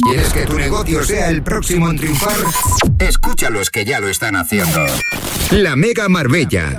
¿Quieres que tu negocio sea el próximo en triunfar? Escucha a los que ya lo están haciendo. La Mega Marbella.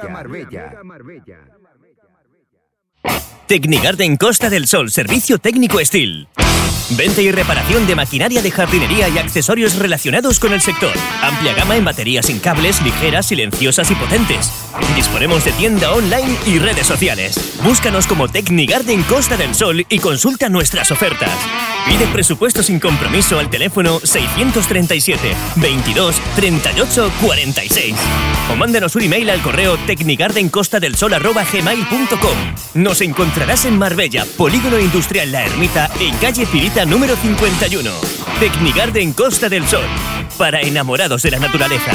Tecnigarden Costa del Sol, servicio técnico Steel. Venta y reparación de maquinaria de jardinería y accesorios relacionados con el sector. Amplia gama en baterías sin cables, ligeras, silenciosas y potentes. Disponemos de tienda online y redes sociales. Búscanos como Tecnigarden Costa del Sol y consulta nuestras ofertas. Pide presupuesto sin compromiso al teléfono 637 22 38 46 o mándanos un email al correo tecnigardencostadelsol@gmail.com. Nos encontrarás en Marbella, Polígono Industrial La Ermita, en calle Pirita número 51. Tecnigarden Costa del Sol, para enamorados de la naturaleza.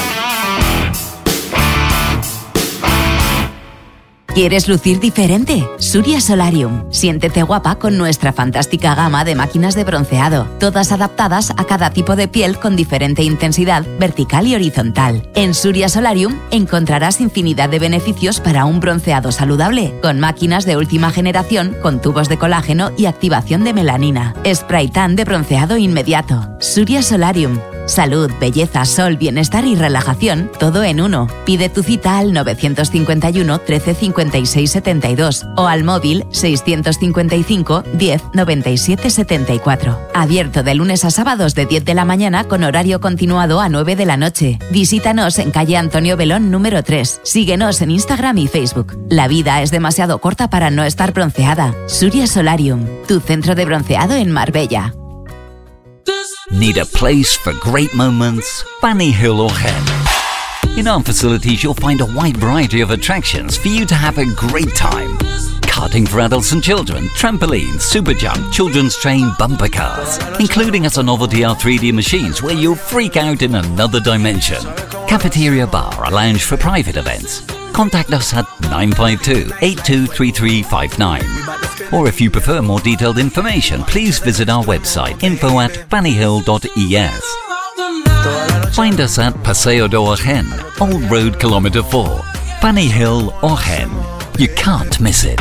¿Quieres lucir diferente? Suria Solarium. Siéntete guapa con nuestra fantástica gama de máquinas de bronceado, todas adaptadas a cada tipo de piel con diferente intensidad vertical y horizontal. En Suria Solarium encontrarás infinidad de beneficios para un bronceado saludable, con máquinas de última generación con tubos de colágeno y activación de melanina. Spray tan de bronceado inmediato. Suria Solarium. Salud, belleza, sol, bienestar y relajación, todo en uno. Pide tu cita al 951 13 56 72 o al móvil 655 10 97 74. Abierto de lunes a sábados de 10 de la mañana con horario continuado a 9 de la noche. Visítanos en calle Antonio Belón número 3. Síguenos en Instagram y Facebook. La vida es demasiado corta para no estar bronceada. Suria Solarium, tu centro de bronceado en Marbella. Need a place for great moments? Bunny Hill or Hen. In our facilities, you'll find a wide variety of attractions for you to have a great time. Karting for adults and children, trampolines, super jump, children's train, bumper cars, including us on novelty R3D machines where you'll freak out in another dimension. Cafeteria bar, a lounge for private events. Contact us at 952 823359. Or if you prefer more detailed information, please visit our website info@bunnyhill.es. Find us at Paseo de Ojen, Old Road Kilometre 4, Bunny Hill, Ojen. You can't miss it.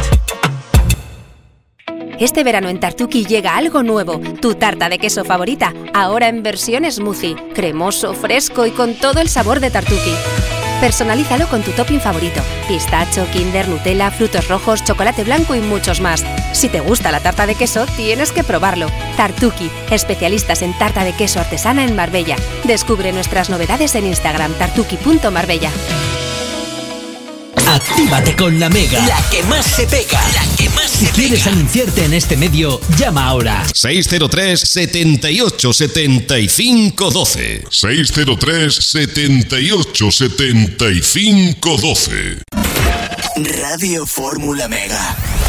Este verano en Tartuki llega algo nuevo, tu tarta de queso favorita, ahora en versión smoothie, cremoso, fresco y con todo el sabor de Tartuki. Personalízalo con tu topping favorito, pistacho, Kinder, Nutella, frutos rojos, chocolate blanco y muchos más. Si te gusta la tarta de queso, tienes que probarlo. Tartuki, especialistas en tarta de queso artesana en Marbella. Descubre nuestras novedades en Instagram, tartuki.marbella. Actívate con la Mega, la que más se pega, Si quieres anunciarte en este medio, llama ahora. 603 78 75 12. 603 78 75 12. Radio Fórmula Mega.